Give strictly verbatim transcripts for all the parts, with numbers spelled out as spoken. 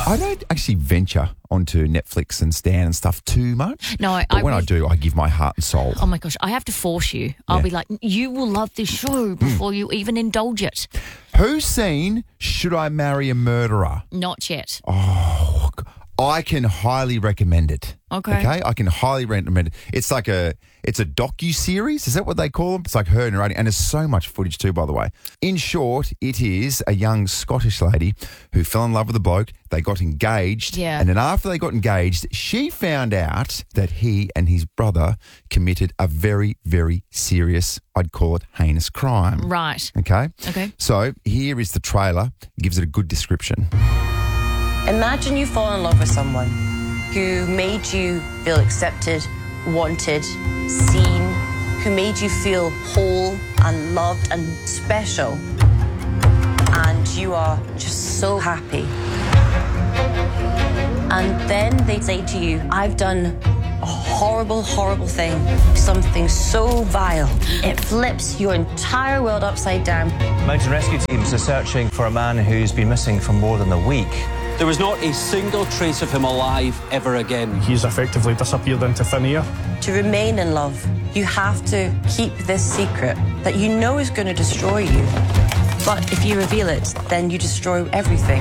I don't actually venture onto Netflix and Stan and stuff too much. No, I, but I when really, I do, I give my heart and soul. Oh my gosh, I have to force you. I'll Yeah. be like, you will love this show before you even indulge it. Who's seen Should I Marry a Murderer? Not yet. Oh, I can highly recommend it. Okay. Okay, I can highly recommend it. It's like a, it's a docu-series. Is that what they call them? It's like her narrating, and there's so much footage too, by the way. In short, it is a young Scottish lady who fell in love with a bloke. They got engaged. Yeah. And then after they got engaged, she found out that he and his brother committed a very, very serious, I'd call it heinous crime. Right. Okay? Okay. So here is the trailer. It gives it a good description. Imagine you fall in love with someone who made you feel accepted, wanted, seen, who made you feel whole and loved and special. And you are just so happy. And then they say to you, I've done a horrible, horrible thing, something so vile. It flips your entire world upside down. Mountain rescue teams are searching for a man who's been missing for more than a week. There was not a single trace of him alive ever again. He's effectively disappeared into thin air. To remain in love, you have to keep this secret that you know is going to destroy you. But if you reveal it, then you destroy everything.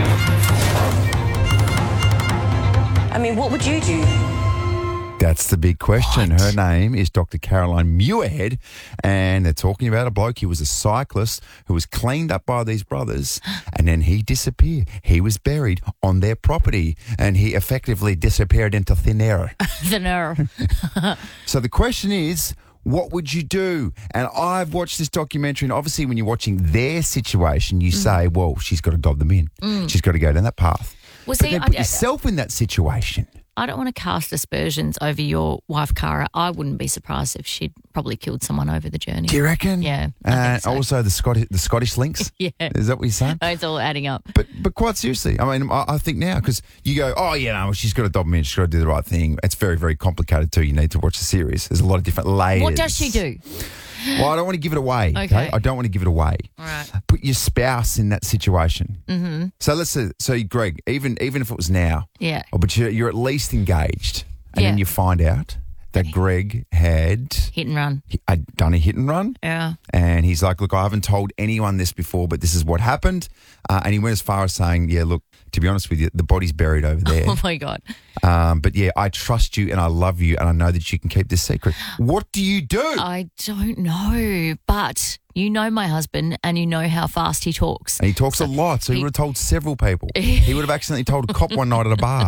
I mean, what would you do? That's the big question. What? Her name is Doctor Caroline Muirhead, and they're talking about a bloke. He was a cyclist who was cleaned up by these brothers, and then he disappeared. He was buried on their property, and he effectively disappeared into thin air. The nerve. So the question is, what would you do? And I've watched this documentary, and obviously when you're watching their situation, you say, well, she's got to dob them in. Mm. She's got to go down that path. Well, But see, then I- put I- yourself in that situation. I don't want to cast aspersions over your wife, Cara. I wouldn't be surprised if she'd probably killed someone over the journey. Do you reckon? Yeah, I And think so. also the Scottish, the Scottish links. Yeah. Is that what you're saying? It's all adding up. But but quite seriously, I mean, I, I think now, because you go, oh, yeah, no, she's got to dob me in, she's got to do the right thing. It's very, very complicated too. You need to watch the series. There's a lot of different layers. What does she do? Well, I don't want to give it away. Okay. Okay. I don't want to give it away. All right. Put your spouse in that situation. Mm-hmm. So let's say, so Greg, even even if it was now, Yeah. oh, but you're, you're at least engaged, and Yeah. then you find out that Greg had Hit and run. had done a hit and run. Yeah. And he's like, look, I haven't told anyone this before, but this is what happened. Uh, and he went as far as saying, yeah, look, to be honest with you, the body's buried over there. Oh, my God. Um, but yeah, I trust you and I love you and I know that you can keep this secret. What do you do? I don't know, but you know my husband and you know how fast he talks. And he talks a lot, so he, he- would have told several people. He would have accidentally told a cop one night at a bar.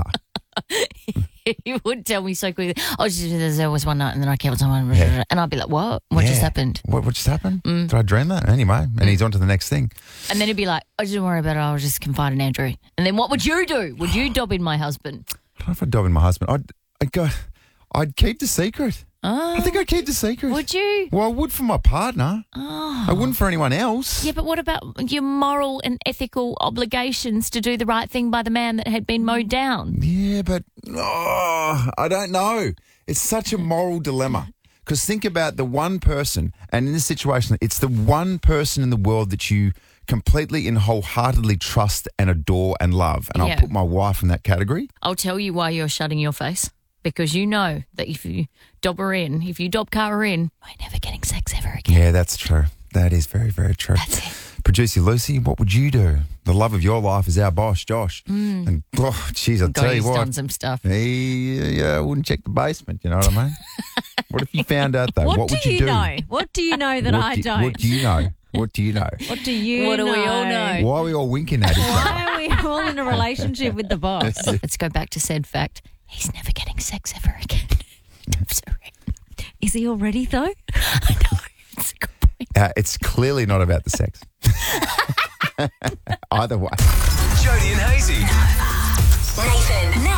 He would tell me so quickly, oh, just, there was one night and then I killed someone. Yeah. And I'd be like, what? What just Yeah. happened? What, what just happened? Mm. Did I dream that? Anyway, and he's on to the next thing. And then he'd be like, oh, don't worry about it. I'll just confide in Andrew. And then what would you do? Would you dob in my husband? I don't know if I'd dob in my husband. I'd, I'd go, I'd keep the secret. Oh, I think I'd keep the secret. would you? Well, I would for my partner. Oh. I wouldn't for anyone else. Yeah, but what about your moral and ethical obligations to do the right thing by the man that had been mowed down? Yeah, but oh, I don't know. It's such a moral dilemma. Because think about the one person, and in this situation, it's the one person in the world that you completely and wholeheartedly trust and adore and love. And Yeah. I'll put my wife in that category. I'll tell you why you're shutting your face. Because you know that if you dob her in, if you dob Cara in, we're never getting sex ever again. Yeah, that's true. That is very, very true. That's it. Producer Lucy, what would you do? The love of your life is our boss, Josh. Mm. And, oh, jeez, I'll tell you He's what. done some stuff. He yeah, wouldn't check the basement, you know what I mean? What if you found out, though? What, What, do would you, you do? know? What do you know that what I do, don't? What do you know? What do you know? What do you What do know? we all know? Why are we all winking at each other? Why are we all in a relationship with the boss? Let's go back to said fact. He's never getting sex ever again. Sorry. Is he already though? I know. It's a good point. Uh, it's clearly not about the sex. Either way. Jody and Hazy. Nathan.